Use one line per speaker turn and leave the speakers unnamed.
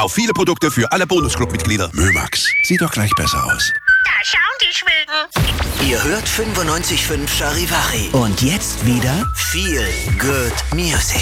Auf viele Produkte für alle Bonusclub-Mitglieder. Mömax, sieht doch gleich besser aus.
Da schauen die Schwilben.
Ihr hört 95.5 Charivari. Und jetzt wieder viel Good Music.